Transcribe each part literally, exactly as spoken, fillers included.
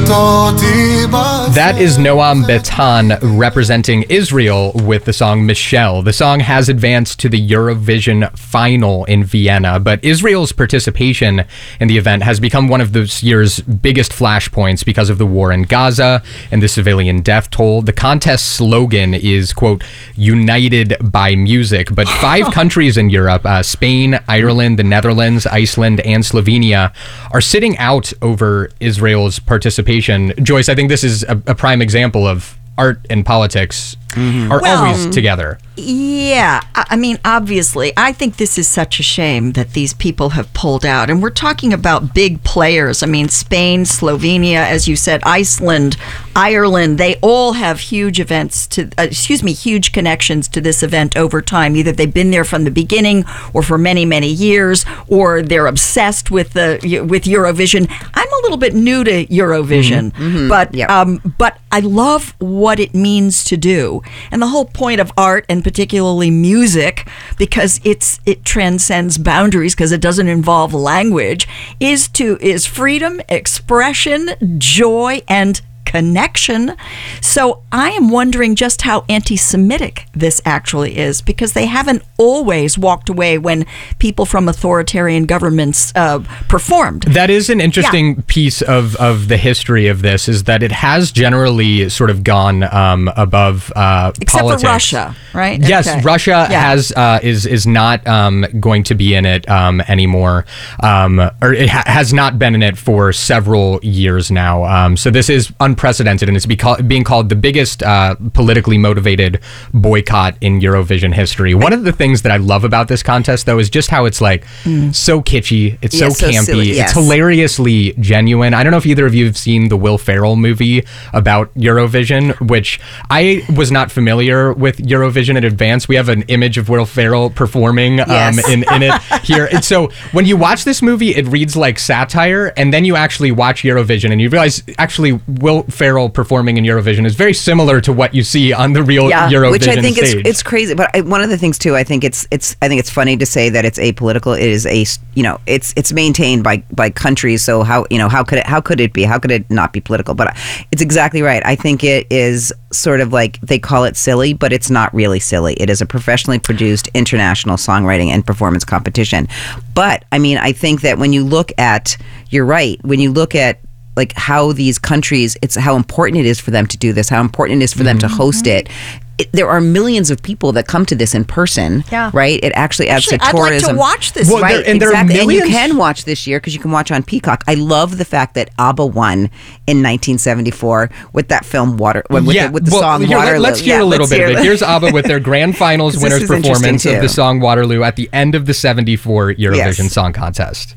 That is Noam Betan representing Israel with the song Michelle. The song has advanced to the Eurovision final in Vienna, but Israel's participation in the event has become one of this year's biggest flashpoints because of the war in Gaza and the civilian death toll. The contest slogan is, quote, "United by Music," but five countries in Europe, uh, Spain, Ireland, the Netherlands, Iceland, and Slovenia, are sitting out over Israel's participation. Joyce, I think this is a, a prime example of art and politics mm-hmm. are well, always together. Yeah. I mean, obviously, I think this is such a shame that these people have pulled out. And we're talking about big players. I mean, Spain, Slovenia, as you said, Iceland, Ireland, they all have huge events to, uh, excuse me, huge connections to this event over time. Either they've been there from the beginning or for many, many years, or they're obsessed with the with Eurovision. I'm a little bit new to Eurovision, mm-hmm. Mm-hmm. but yep. um, but I love what it means to do. And the whole point of art, and particularly music, because it's it transcends boundaries because it doesn't involve language, is to is freedom, expression, joy, and connection. So I am wondering just how anti-Semitic this actually is, because they haven't always walked away when people from authoritarian governments uh, performed. That is an interesting yeah. piece of, of the history of this, is that it has generally sort of gone um, above uh, Except politics. for Russia, right? Yes, okay. Russia yeah. has uh, is is not um, going to be in it um, anymore, um, or it ha- has not been in it for several years now. Um, so this is unprecedented. Unprecedented, and it's beca- being called the biggest uh, politically motivated boycott in Eurovision history. One of the things that I love about this contest, though, is just how it's like mm. so kitschy, it's yeah, so campy, so silly, yes. it's hilariously genuine. I don't know if either of you have seen the Will Ferrell movie about Eurovision, which I was not familiar with Eurovision in advance. We have an image of Will Ferrell performing yes. um, in, in it here. And so when you watch this movie, it reads like satire, and then you actually watch Eurovision and you realize actually Will Ferrell performing in Eurovision is very similar to what you see on the real yeah, Eurovision which I think stage. It's, it's crazy. But I, one of the things too, I think it's it's I think it's funny to say that it's apolitical. It is a you know it's it's maintained by by countries. So how you know how could it how could it be how could it not be political? But it's exactly right. I think it is sort of like they call it silly, but it's not really silly. It is a professionally produced international songwriting and performance competition. But I mean, I think that when you look at, you're right. When you look at like how these countries, it's how important it is for them to do this, how important it is for them to host it. It, there are millions of people that come to this in person, yeah. right? It actually adds actually, to I'd tourism. I'd like to watch this. Well, right, there, and exactly. there are and you millions. can watch this year because you can watch on Peacock. I love the fact that ABBA won in nineteen seventy-four with that film Water, with, yeah. the, with the well, song here, Waterloo. Let's hear yeah, a little let's bit hear of it. Here's ABBA with their grand finals winners performance of the song Waterloo at the end of the seventy-four Eurovision yes. Song Contest.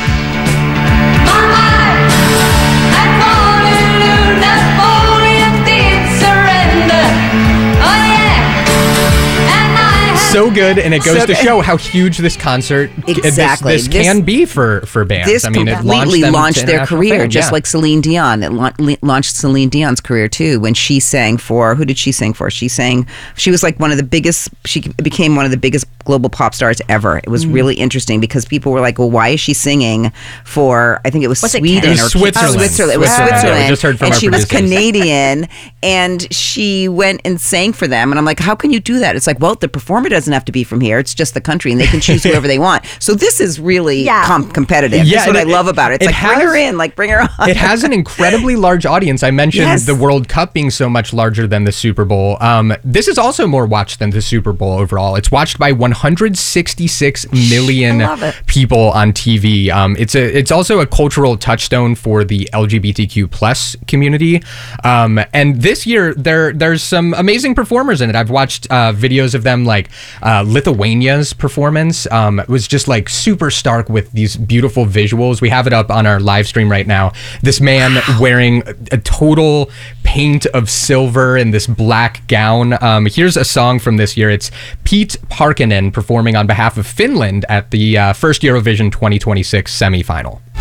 So good, and it goes so to show how huge this concert exactly. this, this, this can be for, for bands. This I mean, it completely launched, launched their career, fame, just yeah. like Celine Dion. It la- launched Celine Dion's career too when she sang for, who did she sing for? She sang, she was like one of the biggest, she became one of the biggest global pop stars ever. It was mm. really interesting because people were like, well, why is she singing for, I think it was, was Sweden it or Switzerland. Oh, Switzerland. It was Switzerland. Switzerland. Yeah, we just heard from and our she was producers. Canadian, and she went and sang for them. And I'm like, how can you do that? It's like, well, the performer doesn't have to be from here. It's just the country, and they can choose whoever they want. So this is really yeah. com- competitive. Yeah, That's what it, I love about it. It's it like, has, bring her in, like, bring her on. It has an incredibly large audience. I mentioned yes. the World Cup being so much larger than the Super Bowl. Um, this is also more watched than the Super Bowl overall. It's watched by one hundred sixty-six million people on T V. Um, it's a it's also a cultural touchstone for the L G B T Q plus community. Um, and this year, there there's some amazing performers in it. I've watched uh, videos of them, like uh, Lithuania's performance. Um, it was just like super stark with these beautiful visuals. We have it up on our live stream right now. This man wearing a, a total paint of silver in this black gown. Um, here's a song from this year. It's Pete Parkkinen performing on behalf of Finland at the uh, first Eurovision twenty twenty-six semifinal.